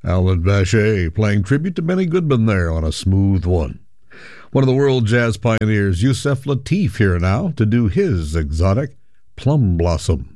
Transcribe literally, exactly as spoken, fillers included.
Alan Vacher playing tribute to Benny Goodman there on a smooth one. One of the world jazz pioneers, Yusef Lateef, here now to do his exotic Plum Blossom.